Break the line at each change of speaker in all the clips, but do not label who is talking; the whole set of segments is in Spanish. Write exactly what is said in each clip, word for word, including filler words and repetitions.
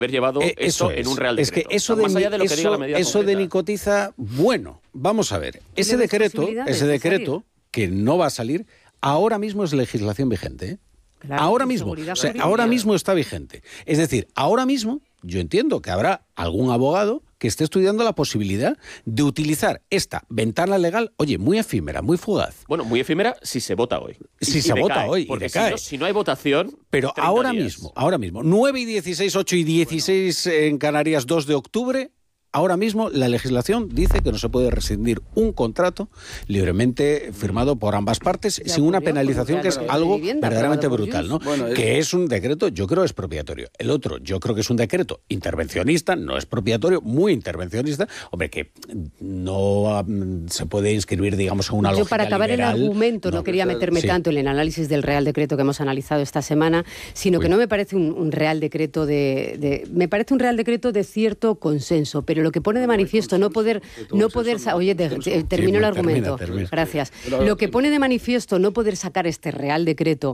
haber llevado eh, eso en un Real Decreto.
Es que eso, de,
más allá de lo
eso,
que diga la medida
eso de nicotiza, bueno, vamos a ver. Ese decreto, ese decreto que no va a salir, ahora mismo es legislación vigente, ¿eh? Claro, ahora mismo, o sea, ahora mismo está vigente. Es decir, ahora mismo yo entiendo que habrá algún abogado que esté estudiando la posibilidad de utilizar esta ventana legal, oye, muy efímera, muy fugaz.
Bueno, muy efímera si se vota hoy.
Si
y,
se
y
vota
decae,
hoy,
porque
y decae.
Si no, si no hay votación...
Pero ahora
días.
mismo, ahora mismo, nueve y dieciséis, ocho y dieciséis bueno. en Canarias, dos de octubre... Ahora mismo la legislación dice que no se puede rescindir un contrato libremente firmado por ambas partes ya sin ocurrió, una penalización que es algo verdaderamente brutal, ¿no? Bueno, es... Que es un decreto, yo creo, expropiatorio. El otro, yo creo que es un decreto intervencionista, no expropiatorio, muy intervencionista. Hombre, que no um, se puede inscribir, digamos, en una
yo
lógica
para acabar
liberal,
el argumento no, no quería meterme sí. tanto en el análisis del Real Decreto que hemos analizado esta semana, sino Uy. que no me parece un, un Real Decreto de, de... Me parece un Real Decreto de cierto consenso, pero lo que pone de manifiesto no poder no poder oye de, de, termino el argumento termina, termina. gracias lo que pone de manifiesto no poder sacar este Real Decreto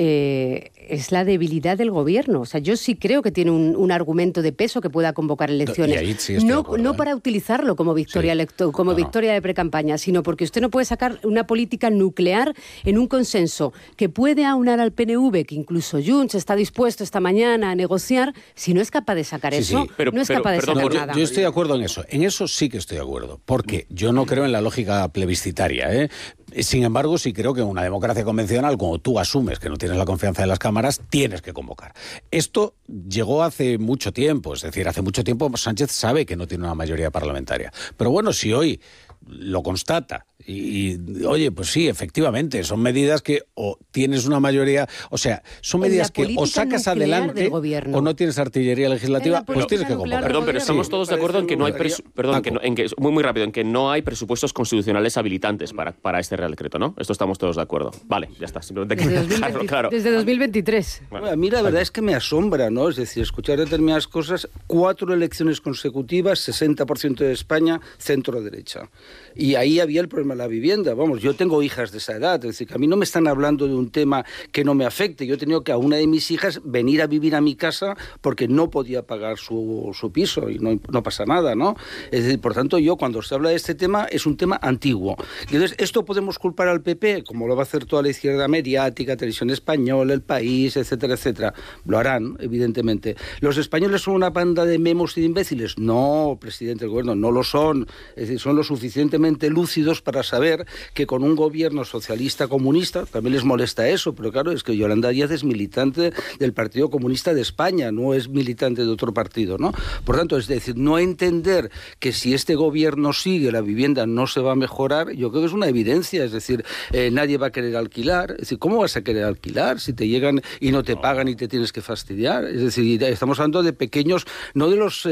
eh, es la debilidad del gobierno. O sea, yo sí creo que tiene un, un argumento de peso que pueda convocar elecciones sí no acuerdo, no ¿eh? para utilizarlo como victoria sí. electo, como no, victoria no. de precampaña, sino porque usted no puede sacar una política nuclear en un consenso que puede aunar al P N V, que incluso Junts está dispuesto esta mañana a negociar, si no es capaz de sacar sí, eso sí. Pero, no es pero, capaz de
perdón,
sacar
yo,
nada.
Yo estoy de acuerdo en eso. En eso sí que estoy de acuerdo, porque yo no creo en la lógica plebiscitaria, ¿eh? Sin embargo, sí creo que en una democracia convencional, como tú asumes que no tienes la confianza de las cámaras, tienes que convocar. Esto llegó hace mucho tiempo, es decir, hace mucho tiempo Sánchez sabe que no tiene una mayoría parlamentaria. Pero bueno, si hoy lo constata y, y oye, pues sí, efectivamente, son medidas que o tienes una mayoría, o sea, son medidas que o sacas adelante o no tienes artillería legislativa, pues tienes que convocar.
Perdón, pero estamos todos de acuerdo en que no hay presu- perdón, que no, en que muy muy rápido, en que no hay presupuestos constitucionales habilitantes para, para este Real Decreto, ¿no? Esto estamos todos de acuerdo. Vale, ya está, simplemente que
desde, dos mil veinte, claro. desde dos mil veintitrés.
Bueno, a mí la verdad es que me asombra, ¿no? Es decir, escuchar determinadas cosas, cuatro elecciones consecutivas, sesenta por ciento de España, centro-derecha. Y ahí había el problema de la vivienda. Vamos, yo tengo hijas de esa edad, es decir, que a mí no me están hablando de un tema que no me afecte. Yo he tenido que a una de mis hijas venir a vivir a mi casa porque no podía pagar su, su piso y no, no pasa nada, ¿no? Es decir, por tanto, yo cuando se habla de este tema es un tema antiguo. Y entonces, ¿esto podemos culpar al P P? Como lo va a hacer toda la izquierda mediática, Televisión Española, El País, etcétera, etcétera. Lo harán, evidentemente. ¿Los españoles son una banda de memos y de imbéciles? No, presidente del gobierno, no lo son. Es decir, son lo suficientemente lúcidos para saber que con un gobierno socialista comunista, también les molesta eso, pero claro, es que Yolanda Díaz es militante del Partido Comunista de España, no es militante de otro partido, ¿no? Por tanto, es decir, no entender que si este gobierno sigue, la vivienda no se va a mejorar, yo creo que es una evidencia, es decir, eh, nadie va a querer alquilar, es decir, ¿cómo vas a querer alquilar si te llegan y no te pagan y te tienes que fastidiar? Es decir, estamos hablando de pequeños, no de los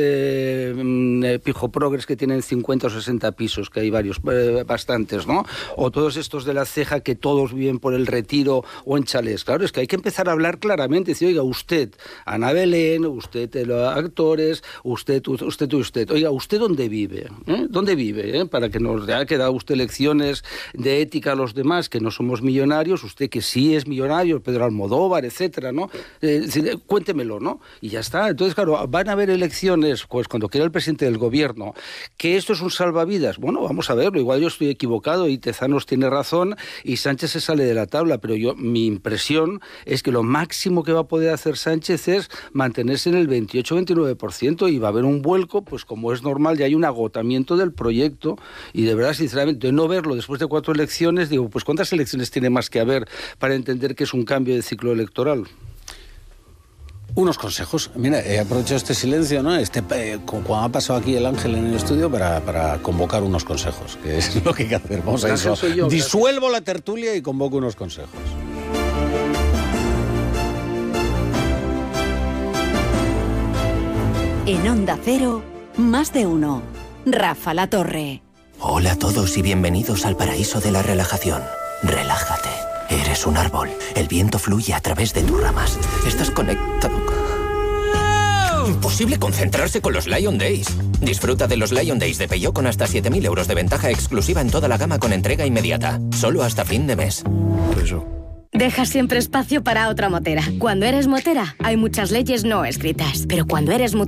eh, pijoprogres que tienen cincuenta o sesenta pisos, que hay varios, eh, bastantes, ¿no? O todos estos de la ceja que todos viven por el Retiro o en chalés. Claro, es que hay que empezar a hablar claramente, decir, oiga, usted, Ana Belén, usted, los actores, usted, usted, usted, oiga, ¿usted dónde vive? ¿Eh? ¿Dónde vive? ¿Eh? Para que nos haya quedado usted lecciones de ética a los demás, que no somos millonarios, usted que sí es millonario, Pedro Almodóvar, etcétera, ¿no? Eh, cuéntemelo, ¿no? Y ya está. Entonces, claro, van a haber elecciones, pues cuando quiera el presidente del gobierno, que esto es un salvavidas. Bueno, vamos a verlo, igual yo estoy equivocado y Tezanos tiene razón y Sánchez se sale de la tabla, pero yo, mi impresión es que lo máximo que va a poder hacer Sánchez es mantenerse en el veintiocho a veintinueve por ciento y va a haber un vuelco, pues como es normal, ya hay un agotamiento del proyecto y de verdad, sinceramente, no verlo después de cuatro elecciones, digo, pues ¿cuántas elecciones tiene más que haber para entender que es un cambio de ciclo electoral?
Unos consejos. Mira, he aprovechado este silencio, ¿no? Este, eh, cuando ha pasado aquí el Ángel en el estudio para, para convocar unos consejos, que es lo que hay que hacer. Vamos a eso. Yo, Disuelvo la tertulia y convoco unos consejos.
En Onda Cero, más de uno. Rafa La Torre.
Hola a todos y bienvenidos al paraíso de la relajación. Relájate. Eres un árbol. El viento fluye a través de tus ramas. Estás conectado. Imposible concentrarse con los Lion Days. Disfruta de los Lion Days de Peugeot con hasta siete mil euros de ventaja exclusiva en toda la gama con entrega inmediata. Solo hasta fin de mes.
Eso. Deja siempre espacio para otra motera. Cuando eres motera, hay muchas leyes no escritas. Pero cuando eres